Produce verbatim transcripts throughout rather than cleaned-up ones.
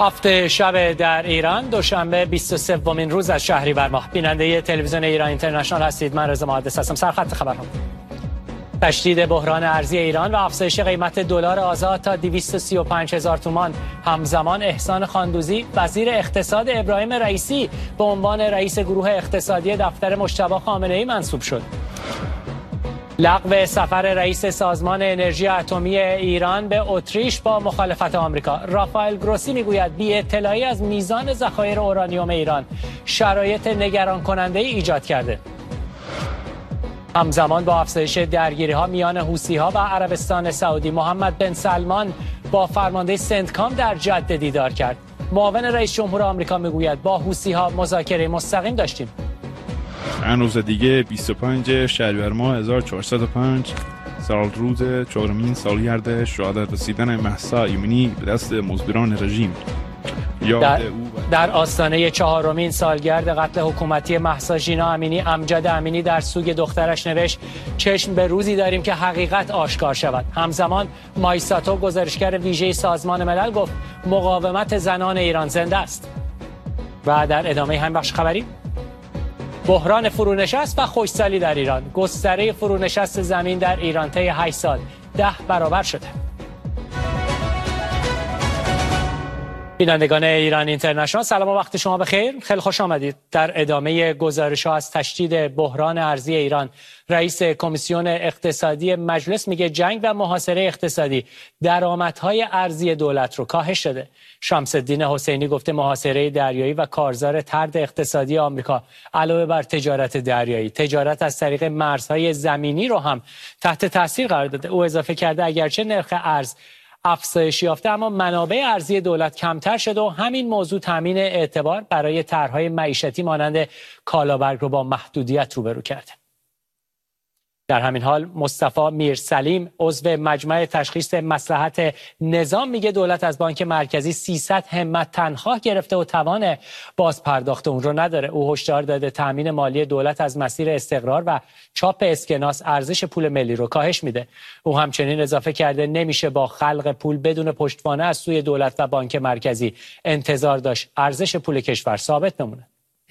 هفته شب در ایران، دوشنبه بیست و سومین روز از شهریور ماه. بیننده تلویزیون ایران اینترنشنال هستید. من رضا محدث هستم. سرخط خبرها: تشدید بحران ارزی ایران و افزایش قیمت دلار آزاد تا دویست و سی و پنج هزار تومان. همزمان احسان خاندوزی وزیر اقتصاد ابراهیم رئیسی به عنوان رئیس گروه اقتصادی دفتر مجتبی خامنه‌ای منصوب شد. لغو سفر رئیس سازمان انرژی اتمی ایران به اتریش با مخالفت آمریکا. رافائل گروسی میگوید بی اطلاعی از میزان ذخایر اورانیوم ایران شرایط نگران کننده ای ایجاد کرده. همزمان با افزایش درگیری‌ها میان حوثی‌ها و عربستان سعودی، محمد بن سلمان با فرمانده سنتکام در جده دیدار کرد. معاون رئیس جمهور آمریکا میگوید با حوثی‌ها مذاکره مستقیم داشتیم. چند روز دیگه بیست و پنج شهریور ماه هزار و چهارصد و پنج سال روز چهارمین سالگرد شهادت رسیدن مهسا ایمنی به دست مزدوران رژیم. در, در آستانه چهارمین سالگرد قتل حکومتی مهسا ژینا امینی، امجد امینی در سوگ دخترش نوشت چشم به روزی داریم که حقیقت آشکار شود. همزمان مایساتو، گزارشگر ویژه سازمان ملل، گفت مقاومت زنان ایران زنده است. و در ادامه همین بخش خبری، بحران فرونشست و خشکسالی در ایران. گستره فرونشست زمین در ایران طی هشت سال ده برابر شده. بینندگان ایران اینترنشنال، سلام و وقت شما بخیر. خیلی خوش آمدید. در ادامه گزارش‌ها از تشدید بحران ارزی ایران، رئیس کمیسیون اقتصادی مجلس میگه جنگ و محاصره اقتصادی درآمدهای ارزی دولت رو کاهش داده. شمس الدین حسینی گفته محاصره دریایی و کارزار طرد اقتصادی آمریکا علاوه بر تجارت دریایی، تجارت از طریق مرزهای زمینی رو هم تحت تاثیر قرار داده. او اضافه کرده اگرچه نرخ ارز افزایش یافته، اما منابع ارزی دولت کمتر شده و همین موضوع تامین اعتبار برای طرح‌های معیشتی مانند کالابرگ رو با محدودیت روبرو کرده. در همین حال مصطفی میرسلیم، عضو مجمع تشخیص مصلحت نظام، میگه دولت از بانک مرکزی سیصد همت تنخواه گرفته و توان باز پرداخت اون رو نداره. او هشدار داده تامین مالی دولت از مسیر استقرار و چاپ اسکناس ارزش پول ملی رو کاهش میده. او همچنین اضافه کرده نمیشه با خلق پول بدون پشتوانه از سوی دولت و بانک مرکزی انتظار داشت ارزش پول کشور ثابت بمونه.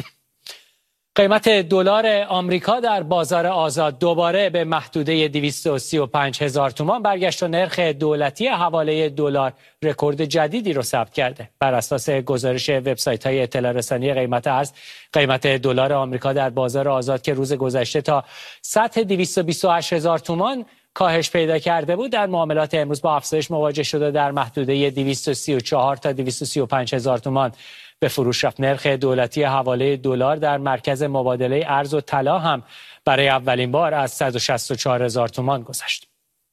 قیمت دلار آمریکا در بازار آزاد دوباره به محدوده دویست و سی و پنج هزار تومان برگشت و نرخ دولتی حواله دلار رکورد جدیدی رو ثبت کرده. بر اساس گزارش وبسایت‌های اطلاع رسانی قیمت ارز، قیمت دلار آمریکا در بازار آزاد که روز گذشته تا سطح دویست و بیست و هشت هزار تومان کاهش پیدا کرده بود، در معاملات امروز با افزایش مواجه شده. در محدوده دویست و سی و چهار تا دویست و سی و پنج هزار تومان به فروش رفت. نرخ دولتی حواله دلار در مرکز مبادله ارز و طلا هم برای اولین بار از صد و شصت و چهار هزار تومان گذشت.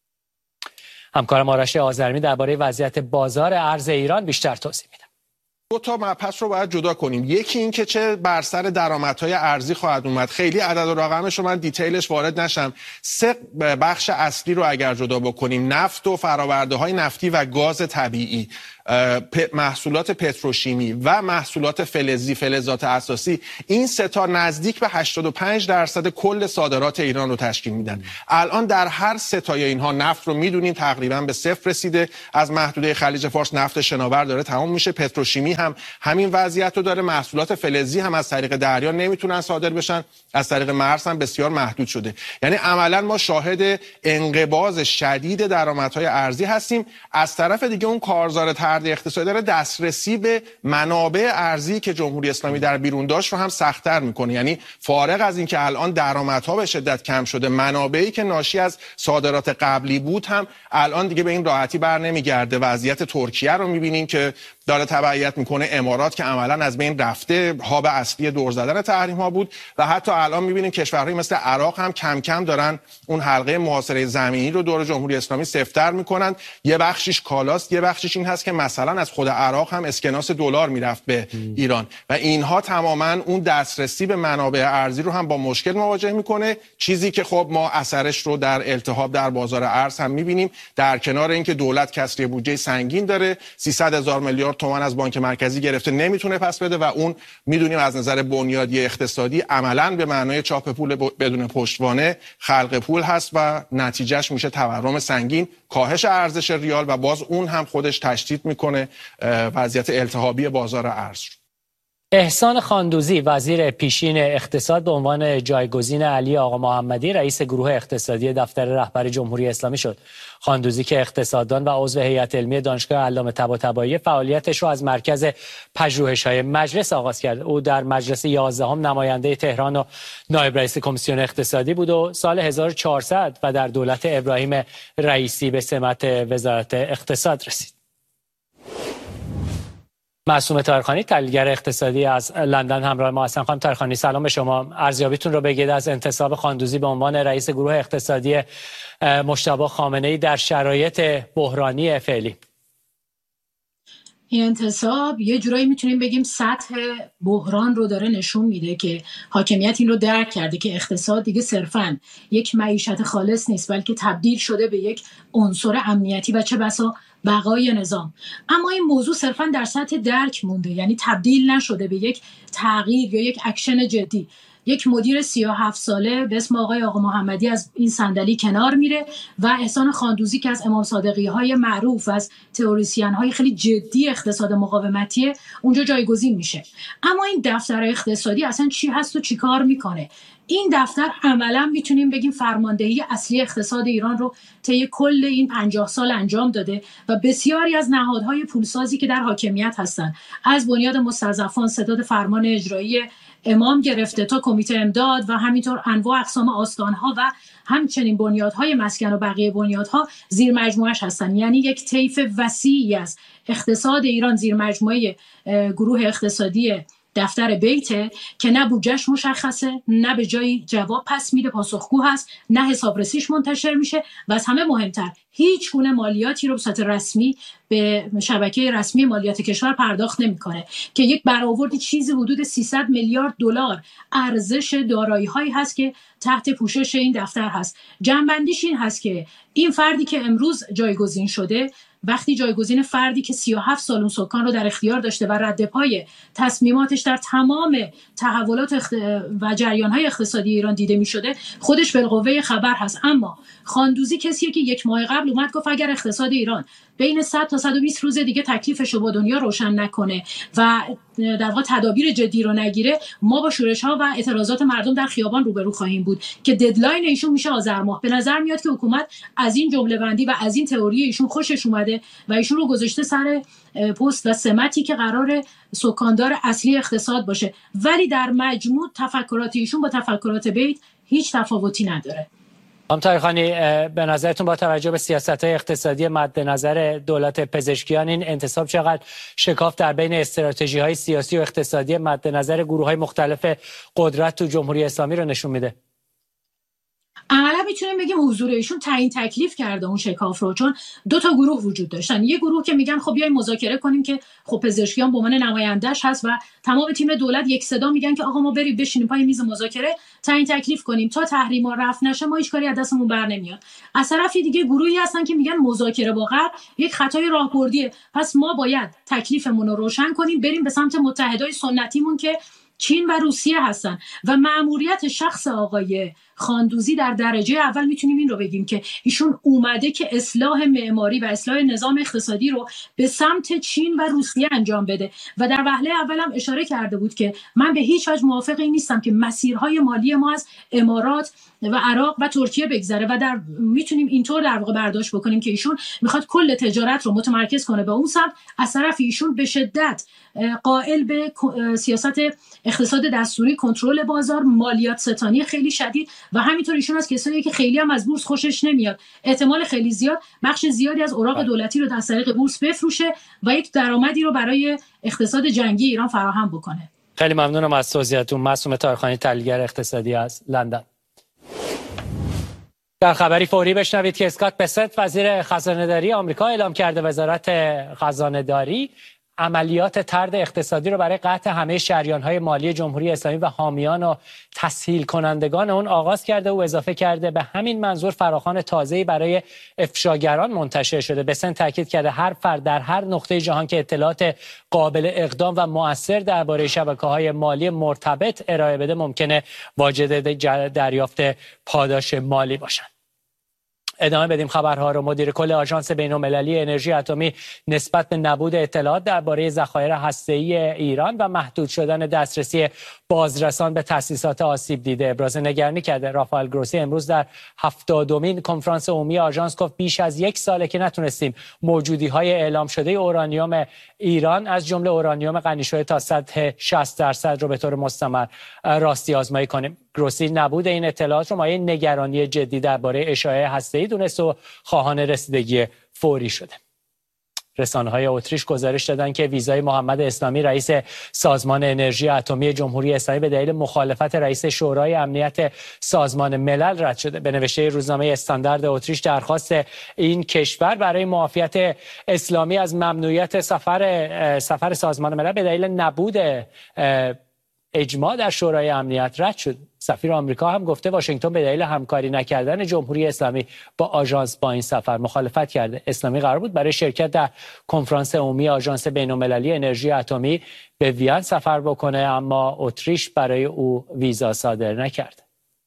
همکارم آرش آذرمی درباره وضعیت بازار ارز ایران بیشتر توضیح میده. دو تا مبحث رو باید جدا کنیم. یکی این که چه بر سر درآمدهای ارزی خواهد اومد. خیلی عدد و رقمش رو من دیتیلش وارد نشم. سه بخش اصلی رو اگر جدا بکنیم، نفت و فرآورده‌های نفتی و گاز طبیعی، محصولات پتروشیمی و محصولات فلزی، فلزات اساسی، این سه تا نزدیک به هشتاد و پنج درصد کل صادرات ایران رو تشکیل میدن. الان در هر سه تای اینها نفت رو میدونیم تقریبا به صفر رسیده. از محدوده خلیج فارس نفت شناور داره تمام میشه. پتروشیمی هم همین وضعیت رو داره. محصولات فلزی هم از طریق دریا نمیتونن صادر بشن، از طریق مرز هم بسیار محدود شده. یعنی عملا ما شاهد انقباض شدید درآمدهای ارزی هستیم. از طرف دیگه اون کارزار اقتصادی داره دسترسی به منابع ارزی که جمهوری اسلامی در بیرون داشت رو هم سخت‌تر میکنه. یعنی فارغ از اینکه الان درآمدها به شدت کم شده، منابعی که ناشی از صادرات قبلی بود هم الان دیگه به این راحتی بر نمیگرده. وضعیت ترکیه رو میبینیم که داره تبعیت میکنه، امارات که عملا از بین رفته، هاب اصلی دور زدن تحریم ها بود، و حتی الان میبینیم کشورهایی مثل عراق هم کم کم دارن اون حلقه محاصره زمینی رو دور جمهوری اسلامی سفت‌تر میکنن. یه بخشش کالاست، یه بخشش این هست که مثلا از خود عراق هم اسکناس دلار میرفت به ایران و اینها تماما اون دسترسی به منابع ارزی رو هم با مشکل مواجه میکنه. چیزی که خب ما اثرش رو در التهاب در بازار ارز هم میبینیم. در کنار اینکه دولت کسری بودجه سنگین داره، سیصد هزار میلیارد تومان از بانک مرکزی مرکزی گرفته نمیتونه پس بده و اون میدونیم از نظر بنیادی اقتصادی عملاً به معنای چاپ پول بدون پشتوانه خلق پول هست و نتیجهش میشه تورم سنگین، کاهش ارزش ریال و باز اون هم خودش تشدید میکنه وضعیت التهابی بازار ارز. احسان خاندوزی وزیر پیشین اقتصاد به عنوان جایگزین علی آقا محمدی رئیس گروه اقتصادی دفتر رهبر جمهوری اسلامی شد. خاندوزی که اقتصاددان و عضو هیئت علمی دانشگاه علامه طباطبایی فعالیتش را از مرکز پژوهش‌های مجلس آغاز کرد. او در مجلس یازدهم نماینده تهران و نایب رئیس کمیسیون اقتصادی بود و سال هزار و چهارصد و در دولت ابراهیم رئیسی به سمت وزارت اقتصاد رسید. معصومه طاهرخانی تحلیلگر اقتصادی از لندن همراه ما هستند. خانم طاهرخانی سلام به شما. ارزیابیتون رو بگید از انتصاب خاندوزی به عنوان رئیس گروه اقتصادی مجتبی خامنه‌ای در شرایط بحرانی فعلی. این انتصاب یه جورایی میتونیم بگیم سطح بحران رو داره نشون میده که حاکمیت این رو درک کرده که اقتصاد دیگه صرفاً یک معیشت خالص نیست بلکه تبدیل شده به یک عنصر امنیتی و چه بسا بقای نظام. اما این موضوع صرفاً در سطح درک مونده، یعنی تبدیل نشده به یک تغییر یا یک اکشن جدی. یک مدیر سی و هفت ساله به اسم آقای آقا محمدی از این صندلی کنار میره و احسان خاندوزی که از امام صادقی های معروف و از تئوریسین های خیلی جدی اقتصاد مقاومتی اونجا جایگزین میشه. اما این دفتر اقتصادی اصلا چی هست و چی کار میکنه؟ این دفتر عملا میتونیم بگیم فرماندهی اصلی اقتصاد ایران رو طی کل این پنجاه سال انجام داده و بسیاری از نهادهای پولسازی که در حاکمیت هستن، از بنیاد مستضعفان، ستاد فرمان اجرایی امام گرفته تا کمیته امداد و همینطور انواع اقسام آستانها و همچنین بنیادهای مسکن و بقیه بنیادها زیر مجموعش هستن. یعنی یک طیف وسیعی از اقتصاد ایران زیر مجموعه گروه اقتصادی دفتر بیته که نه بودجهش مشخصه، نه به جای جواب پس میده، پاسخگو هست، نه حسابرسیش منتشر میشه و از همه مهمتر هیچ گونه مالیاتی رو به صورت رسمی به شبکه رسمی مالیات کشور پرداخت نمیکنه که یک برآوردی چیزی حدود سیصد میلیارد دلار ارزش دارایی‌هایی هست که تحت پوشش این دفتر هست. جنبندیش این هست که این فردی که امروز جایگزین شده وقتی جایگزین فردی که سی و هفت سال اون سکان رو در اختیار داشته و رد پای تصمیماتش در تمام تحولات اخت... و جریان‌های اقتصادی ایران دیده می‌شده، خودش بالقوه خبر هست. اما خاندوزی کسیه که یک ماه قبل اومد گفت اگر اقتصاد ایران بین صد تا صد و بیست روز دیگه تکلیفش رو با دنیا روشن نکنه و در واقع تدابیر جدی رو نگیره، ما با شورش‌ها و اعتراضات مردم در خیابان روبرو خواهیم بود که ددلاین ایشون میشه آذر ماه. به نظر میاد که حکومت از این جمله بندی و از این تئوری ایشون خوشش اومده و ایشون رو گذاشته سر پست و سمتی که قرار سکاندار اصلی اقتصاد باشه، ولی در مجموع تفکرات ایشون با تفکرات بیت هیچ تفاوتی نداره. خانم طاهرخانی به نظرتون با توجه به سیاست‌های اقتصادی مد نظر دولت پزشکیان این انتصاب چقدر شکاف در بین استراتژی‌های سیاسی و اقتصادی مد نظر گروه‌های مختلف قدرت تو جمهوری اسلامی رو نشون میده؟ عملا میتونیم بگیم حضور ایشون تعیین تکلیف کرده اون شکاف رو، چون دو تا گروه وجود داشتن. یه گروه که میگن خب بیایم مذاکره کنیم که خب پزشکیان به عنوان نماینده‌اش هست و تمام تیم دولت یک صدا میگن که آقا ما بریم بشینیم پای میز مذاکره تعیین تکلیف کنیم تا تحریما رفع نشه ما هیچ کاری از دستمون بر نمیاد. از طرفی دیگه گروهی هستن که میگن مذاکره با غرب یک خطای راهبردیه، پس ما باید تکلیفمون رو روشن کنیم بریم به سمت متحدای سنتیمون که چین و روسیه هستن و مأموریت شخص آقای خاندوزی در درجه اول میتونیم این رو بگیم که ایشون اومده که اصلاح معماری و اصلاح نظام اقتصادی رو به سمت چین و روسیه انجام بده و در وهله اول هم اشاره کرده بود که من به هیچ وجه موافق این نیستم که مسیرهای مالی ما از امارات و عراق و ترکیه بگذره و در میتونیم اینطور در واقع برداشت بکنیم که ایشون میخواد کل تجارت رو متمرکز کنه به اون سمت. از طرف ایشون به شدت قائل به سیاست اقتصاد دستوری، کنترل بازار، مالیات ستانی خیلی شدید و همینطور ایشون از کسایی که خیلی هم از بورس خوشش نمیاد، احتمال خیلی زیاد بخش زیادی از اوراق دولتی رو از طریق بورس بفروشه و یک درآمدی رو برای اقتصاد جنگی ایران فراهم بکنه. خیلی ممنونم از توضیحاتتون. معصومه طاهرخانی تحلیلگر اقتصادی از لندن. در خبری فوری بشنوید که اسکات بسنت وزیر خزانه‌داری آمریکا اعلام کرده وزارت خزانه‌داری عملیات طرد اقتصادی رو برای قطع همه شریان‌های مالی جمهوری اسلامی و حامیان و تسهیل کنندگان اون آغاز کرده و اضافه کرده به همین منظور فراخوان تازه‌ای برای افشاگران منتشر شده. بسن تاکید کرده هر فرد در هر نقطه جهان که اطلاعات قابل اقدام و مؤثر درباره شبکه‌های مالی مرتبط ارائه بده ممکنه واجد دریافت پاداش مالی باشند. ادامه بدیم خبرها رو. مدیر کل آژانس بین‌المللی انرژی اتمی نسبت به نبود اطلاعات درباره ذخایر هسته‌ای ایران و محدود شدن دسترسی بازرسان به تأسیسات آسیب دیده ابراز نگرانی کرده. رافائل گروسی امروز در هفتادمین کنفرانس عمومی آژانس گفت بیش از یک ساله که نتونستیم موجودی‌های اعلام شده اورانیوم ایران از جمله اورانیوم غنی شده تا سطح شصت درصد رو به طور مستمر راستی آزمایی کنیم. گروسی نبود این اطلاعات رو مایه نگرانی جدی درباره اشاعه هسته‌ای دونست و خواهان رسیدگی فوری شده. رسانه‌های اتریش گزارش دادند که ویزای محمد اسلامی رئیس سازمان انرژی اتمی جمهوری اسلامی به دلیل مخالفت رئیس شورای امنیت سازمان ملل رد شده. به نوشته روزنامه استاندارد اتریش درخواست این کشور برای معافیت اسلامی از ممنوعیت سفر سفر سازمان ملل به دلیل نبود اجماع در شورای امنیت رد شد. سفیر آمریکا هم گفته واشنگتن به دلیل همکاری نکردن جمهوری اسلامی با آژانس با این سفر مخالفت کرده. اسلامی قرار بود برای شرکت در کنفرانس عمومی آژانس بین‌المللی انرژی اتمی به وین سفر بکنه، اما اتریش برای او ویزا صادر نکرد.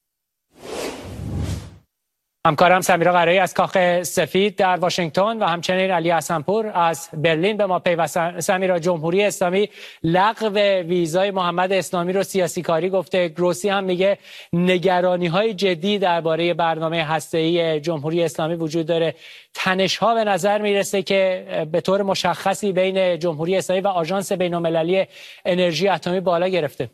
همکارم سمیرا قرایی از کاخ سفید در واشنگتن و همچنین علی حسنپور از برلین به ما پیوستند. سمیرا، جمهوری اسلامی لغو ویزای محمد اسلامی رو سیاسی کاری گفته. گروسی هم میگه نگرانی‌های جدی درباره برنامه هسته‌ای جمهوری اسلامی وجود داره. تنش‌ها به نظر میرسه که به طور مشخصی بین جمهوری اسلامی و آژانس بین‌المللی انرژی اتمی بالا گرفته.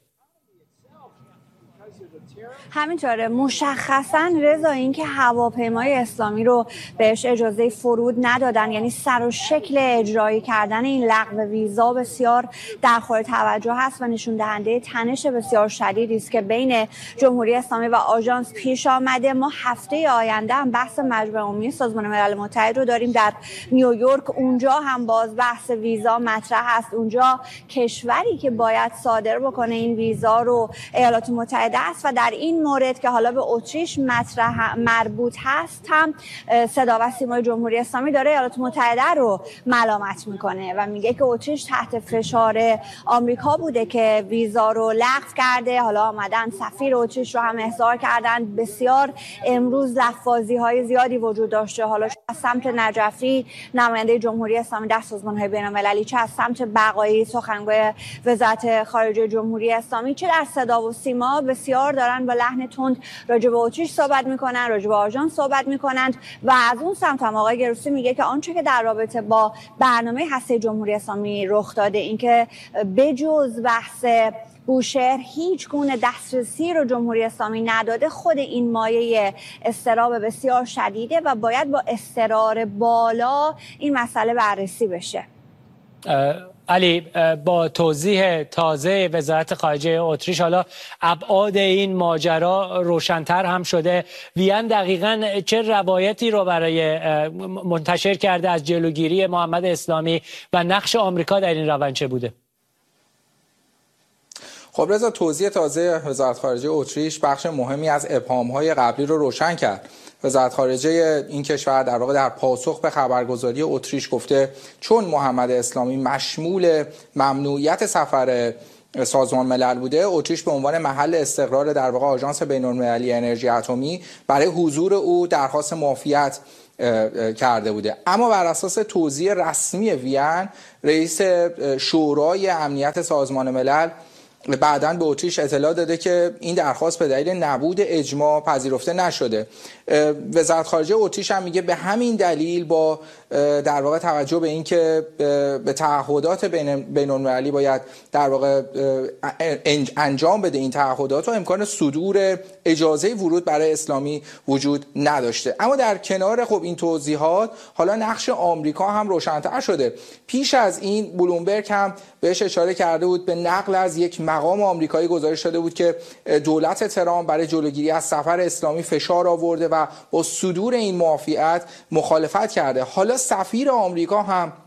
همینطوره، مشخصا رضا این که هواپیمای اسلامی رو بهش اجازه فرود ندادن، یعنی سر و شکل اجرایی کردن این لغو ویزا بسیار در خور توجه هست و نشون دهنده تنش بسیار شدیدی است که بین جمهوری اسلامی و آژانس پیش آمده. ما هفته آینده هم بحث مجمع عمومی سازمان ملل متحد رو داریم در نیویورک، اونجا هم باز بحث ویزا مطرح است. اونجا کشوری که باید صادر بکنه این ویزا رو ایالات متحده است و در این مورد که حالا به اتریش مطرح مربوط هست هم صدا و سیمای جمهوری اسلامی داره ایالات متحده رو ملامت میکنه و میگه که اتریش تحت فشار آمریکا بوده که ویزا رو لغو کرده. حالا آمدن سفیر اتریش رو هم احضار کردن. بسیار امروز لفاظی های زیادی وجود داشته، حالا از سمت نجفی نماینده جمهوری اسلامی در سازمان های بین‌المللی، چه از سمت بقایی سخنگوی وزارت خارجه جمهوری اسلامی، چه در صدا و سیما بسیار دارن با لحن تند راجع به اتریش صحبت میکنن، راجع به آژانس صحبت میکنند و از اون سمت هم آقای گروسی میگه که آنچه که در رابطه با برنامه هسته جمهوری اسلامی رخ داده، این که بجز بحث بوشهر هیچ گونه دسترسی رو جمهوری اسلامی نداده، خود این مایه اضطراب بسیار شدیده و باید با اضطرار بالا این مسئله بررسی بشه. علی، با توضیح تازه وزارت خارجه اتریش حالا ابعاد این ماجرا روشن‌تر هم شده. وین دقیقاً چه روایتی رو برای منتشر کرده از جلوگیری محمد اسلامی و نقش آمریکا در این روند چه بوده؟ خب رضا، توضیح تازه وزارت خارجه اتریش بخش مهمی از ابهام‌های قبلی رو روشن کرد. وزارت خارجه این کشور در واقع در پاسخ به خبرگزاری اتریش گفته چون محمد اسلامی مشمول ممنوعیت سفر سازمان ملل بوده، اتریش به عنوان محل استقرار در واقع آژانس بین‌المللی انرژی اتمی برای حضور او درخواست معافیت کرده بوده. اما بر اساس توضیح رسمی وین، رئیس شورای امنیت سازمان ملل بعداً به اتریش اطلاع داده که این درخواست به دلیل نبود اجماع پذیرفته نشده. وزارت خارجه اتریش هم میگه به همین دلیل با در واقع توجه به اینکه به تعهدات بین‌المللی باید در واقع انجام بده این تعهدات و امکان صدور اجازه ورود برای اسلامی وجود نداشته. اما در کنار خب این توضیحات، حالا نقش آمریکا هم روشن‌تر شده. پیش از این بلومبرگ هم بهش اشاره کرده بود، به نقل از یک مقام آمریکایی گزارش شده بود که دولت ترامپ برای جلوگیری از سفر اسلامی فشار آورده و با صدور این معافیت مخالفت کرده. حالا سفیر آمریکا هم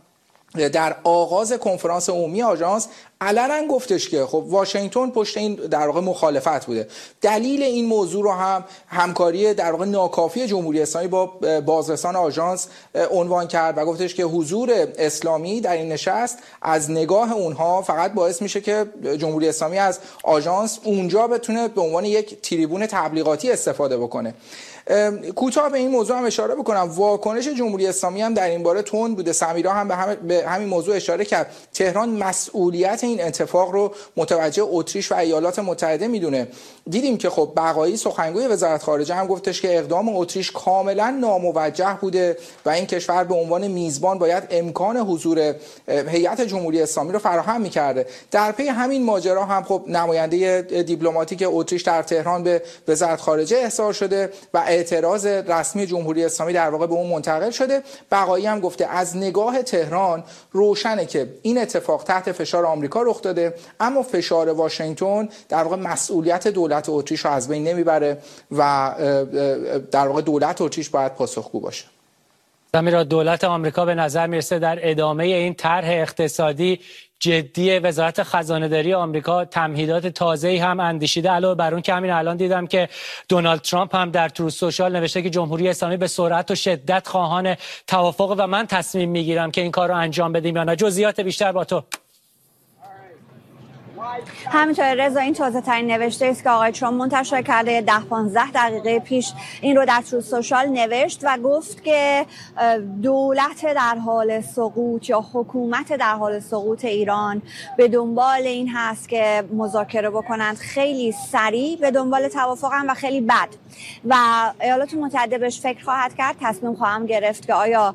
در آغاز کنفرانس عمومی آژانس علنا گفتش که خب واشنگتن پشت این در واقع مخالفت بوده. دلیل این موضوع رو هم همکاری در واقع ناکافی جمهوری اسلامی با بازرسان آژانس عنوان کرد و گفتش که حضور اسلامی در این نشست از نگاه اونها فقط باعث میشه که جمهوری اسلامی از آژانس اونجا بتونه به عنوان یک تریبون تبلیغاتی استفاده بکنه. کوتاه به این موضوع هم اشاره بکنم، واکنش جمهوری اسلامی هم در این باره تند بوده. سمیرا هم به, هم به همین موضوع اشاره کرد. تهران مسئولیت این اتفاق رو متوجه اتریش و ایالات متحده میدونه. دیدیم که خب بقایی سخنگوی وزارت خارجه هم گفتش که اقدام اتریش کاملا ناموجه بوده و این کشور به عنوان میزبان باید امکان حضور هیئت جمهوری اسلامی رو فراهم می‌کرده. در پی همین ماجرا هم خب نماینده دیپلماتیک اتریش در تهران به وزارت خارجه احضار شده و اعتراض رسمی جمهوری اسلامی در واقع به اون منتقل شده. بقایی هم گفته از نگاه تهران روشنه که این اتفاق تحت فشار آمریکا رخ داده، اما فشار واشنگتن در واقع مسئولیت دولت اتریش رو از بین نمیبره و در واقع دولت اتریش باید پاسخگو باشه. سمیرا، دولت آمریکا به نظر میرسه در ادامه این طرح اقتصادی جدی وزارت خزانه‌داری آمریکا تمهیدات تازه‌ای هم اندیشیده، علاوه بر اون که همین الان دیدم که دونالد ترامپ هم در تروث سوشال نوشته که جمهوری اسلامی به سرعت و شدت خواهان توافق و من تصمیم میگیرم که این کار رو انجام بدیم یا نه. جزئیات بیشتر با تو. همینطور رضا، این تازه ترین نوشته است که آقای ترامپ منتشر کرده ده پانزده دقیقه پیش این رو در تروث سوشال نوشت و گفت که دولت در حال سقوط یا حکومت در حال سقوط ایران به دنبال این هست که مذاکره بکنند، خیلی سریع به دنبال توافقن و خیلی بد، و ایالات متحده بهش فکر خواهد کرد، تصمیم خواهم گرفت که آیا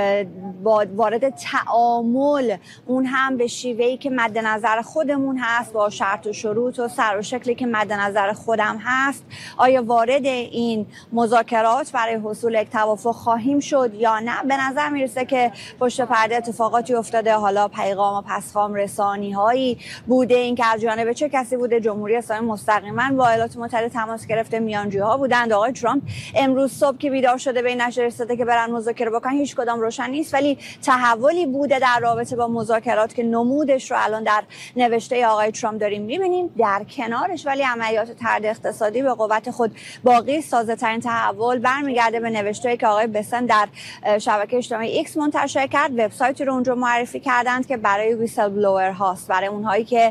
وارد تعامل اون هم به شیوهی که مد نظر خودمون هست با شرط و شروط و سر و شکلی که مد نظر خودم هست، آیا وارد این مذاکرات برای حصول یک توافق خواهیم شد یا نه. به نظر میرسه که پشت پرده اتفاقاتی افتاده، حالا پیغام و پسخام رسانی هایی بوده، این که از جانب چه کسی بوده. جمهوری اسلامی مستقیما با ایالات متحده تماس گرفته، میانجی‌ها بودند. آقای ترامپ امروز صبح که بیدار شده به این نتیجه رسیده که برن مذاکره بکنن، هیچ کدام روشن نیست، ولی تحولی بوده در رابطه با مذاکرات که نمودش رو الان در نوشته آقای ترامپ داریم می‌بینیم. در کنارش ولی عملیات طرد اقتصادی به قوت خود باقی. تازه ترین تحول برمیگرده به نوشته‌ای که آقای بسن در شبکه اجتماعی ایکس منتشر کرد. وبسایتی رو اونجا معرفی کردند که برای ویسل بلوور هاست، برای اونهایی که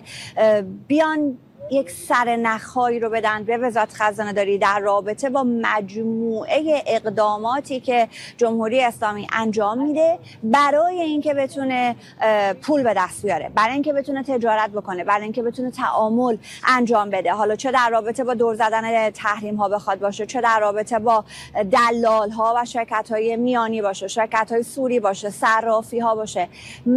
بیان یک سرنخ‌هایی رو بدن به وزارت خزانه‌داری در رابطه با مجموعه اقداماتی که جمهوری اسلامی انجام میده برای اینکه بتونه پول به دست بیاره، برای اینکه بتونه تجارت بکنه، برای اینکه بتونه تعامل انجام بده. حالا چه در رابطه با دور زدن تحریم‌ها بخواد باشه، چه در رابطه با دلال‌ها و شرکت‌های میانی باشه، شرکت‌های سوری باشه، صرافی‌ها باشه،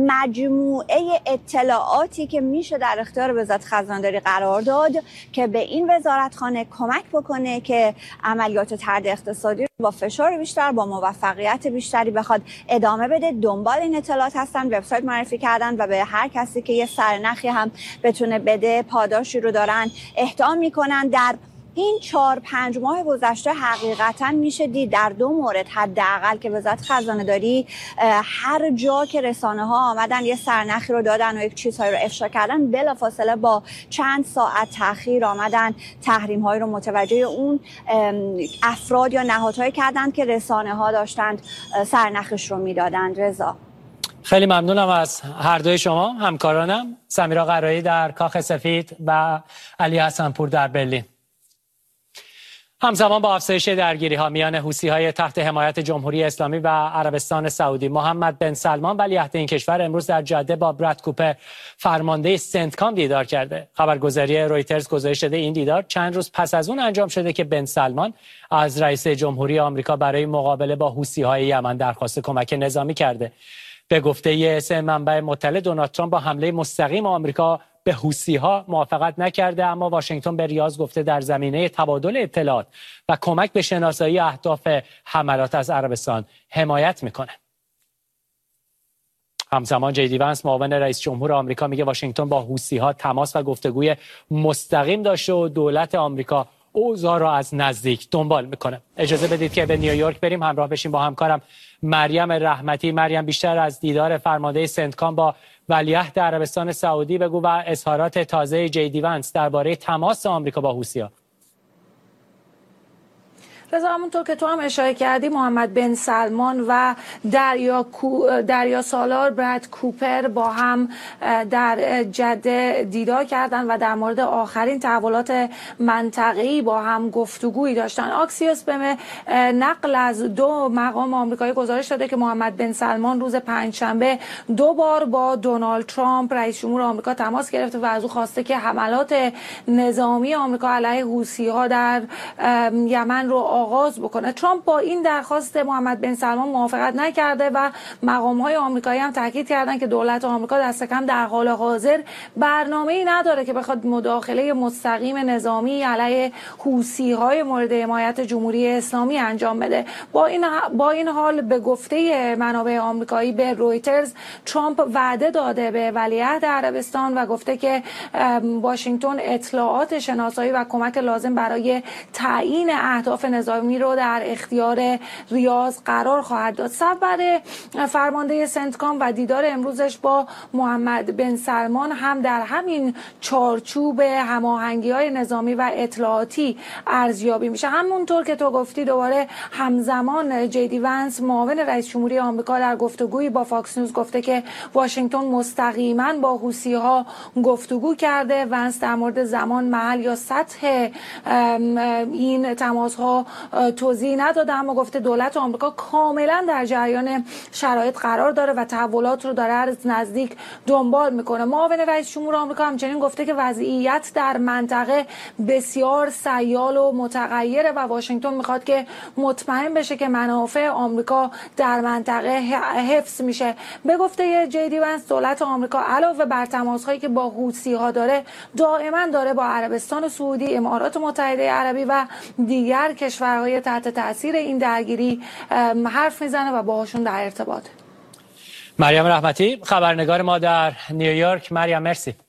مجموعه اطلاعاتی که میشه در اختیار وزارت خزانه‌داری قرار داد که به این وزارتخانه کمک بکنه که عملیات طرد اقتصادی رو با فشار بیشتر، با موفقیت بیشتری بخواد ادامه بده. دنبال این اطلاعات هستن، وبسایت معرفی کردن و به هر کسی که یه سرنخی هم بتونه بده پاداشی رو دارن اهدا میکنن. در این چهار پنج ماه گذشته حقیقتا میشه دید در دو مورد حداقل که وزارت خزانه‌داری هر جا که رسانه ها آمدن یه سرنخی رو دادن و یک چیزهایی رو افشا کردن، بلافاصله با چند ساعت تأخیر آمدن تحریم هایی رو متوجه اون افراد یا نهادهایی کردند که رسانه ها داشتند سرنخش رو میدادند. رضا، خیلی ممنونم از هر دوی شما، همکارانم سمیرا قرایی در کاخ سفید و علی حسن‌پور در برلین. همزمان با افزایش درگیری‌ها میان حوثی‌های تحت حمایت جمهوری اسلامی و عربستان سعودی، محمد بن سلمان ولیعهد این کشور امروز در جاده با براد کوپر فرمانده سنتکام دیدار کرده. خبرگزاری رویترز گزارش داده این دیدار چند روز پس از اون انجام شده که بن سلمان از رئیس جمهوری آمریکا برای مقابله با حوثی‌های یمن درخواست کمک نظامی کرده. به گفته سه منبع مطلع، دونالد ترامپ با حمله مستقیم آمریکا به حوثی‌ها موافقت نکرده، اما واشنگتن به ریاض گفته در زمینه تبادل اطلاعات و کمک به شناسایی اهداف حملات از عربستان حمایت میکنه. همزمان جی دی وانس معاون رئیس جمهور آمریکا میگه واشنگتن با حوثی‌ها تماس و گفتگوی مستقیم داشته و دولت آمریکا اوضاع را از نزدیک دنبال میکنه. اجازه بدید که به نیویورک بریم، همراه بشیم با همکارم مریم رحمتی. مریم، بیشتر از دیدار فرمانده سنتکام با ولیعهد عربستان سعودی بگو و اظهارات تازه جی دی ونس درباره تماس آمریکا با حوثی‌ها. رضا، همونطور که تو هم اشاره کردی، محمد بن سلمان و دریا کو... دریا سالار براد کوپر با هم در جده دیدار کردند و در مورد آخرین تحولات منطقه‌ای با هم گفتگویی داشتن. آکسیوس به نقل از دو مقام آمریکایی گزارش داده که محمد بن سلمان روز پنجشنبه دو بار با دونالد ترامپ رئیس جمهور آمریکا تماس گرفته و از او خواسته که حملات نظامی آمریکا علیه حوثی‌ها در یمن رو آغاز بکنه. ترامپ با این درخواست محمد بن سلمان موافقت نکرده و مقام‌های آمریکایی هم تاکید کردند که دولت آمریکا دست کم در حال حاضر برنامه‌ای نداره که بخواد مداخله مستقیم نظامی علیه حوثی‌های مورد حمایت جمهوری اسلامی انجام بده. با این با این حال به گفته منابع آمریکایی به رویترز، ترامپ وعده داده به ولیعهد عربستان و گفته که واشنگتن اطلاعات شناسایی و کمک لازم برای تعیین اهداف نظامی رو در اختیار ریاض قرار خواهد داد. سفر فرمانده سنتکام و دیدار امروزش با محمد بن سلمان هم در همین چارچوب هماهنگی‌های نظامی و اطلاعاتی ارزیابی میشه. همونطور که تو گفتی، دوباره همزمان جی دی ونس معاون رئیس جمهوری آمریکا در گفتگویی با فاکس نیوز گفته که واشنگتن مستقیما با حوثی‌ها گفتگو کرده. ونس در مورد زمان، محل یا سطح این تماس‌ها توضیح نداده، اما گفته دولت آمریکا کاملا در جریان شرایط قرار داره و تحولات رو داره از نزدیک دنبال میکنه. معاون رئیس جمهور آمریکا همچنین گفته که وضعیت در منطقه بسیار سیال و متغیره و واشنگتن میخواد که مطمئن بشه که منافع آمریکا در منطقه حفظ میشه. به گفته جی دی ونس، دولت آمریکا علاوه بر تماس‌هایی که با حوثی‌ها داره، دائما داره با عربستان سعودی، امارات متحده عربی و دیگر کشورهای تحت تاثیر این درگیری حرف میزنه و باهاشون در ارتباط. مریم رحمتی، خبرنگار ما در نیویورک. مریم، مرسی.